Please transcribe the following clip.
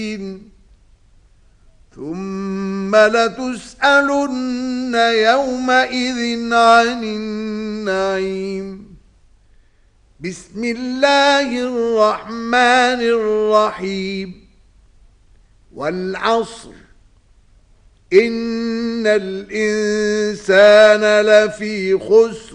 ثم لتسألن يومئذ عن النعيم. بسم الله الرحمن الرحيم. والعصر إن الإنسان لفي خسر